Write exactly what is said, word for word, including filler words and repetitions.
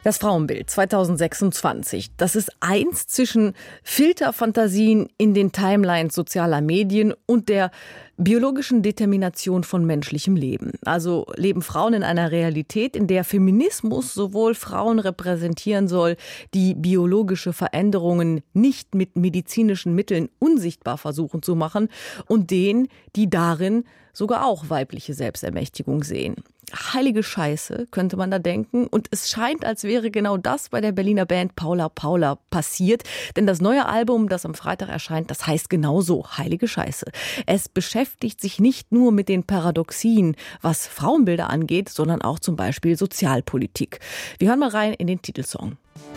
Das Frauenbild zwanzig sechsundzwanzig, das ist eins zwischen Filterfantasien in den Timelines sozialer Medien und der biologischen Determination von menschlichem Leben. Also leben Frauen in einer Realität, in der Feminismus sowohl Frauen repräsentieren soll, die biologische Veränderungen nicht mit medizinischen Mitteln unsichtbar versuchen zu machen, und denen, die darin sogar auch weibliche Selbstermächtigung sehen. Heilige Scheiße, könnte man da denken. Und es scheint, als wäre genau das bei der Berliner Band Paula Paula passiert. Denn das neue Album, das am Freitag erscheint, das heißt genauso, Heilige Scheiße. Es beschäftigt sich nicht nur mit den Paradoxien, was Frauenbilder angeht, sondern auch zum Beispiel Sozialpolitik. Wir hören mal rein in den Titelsong.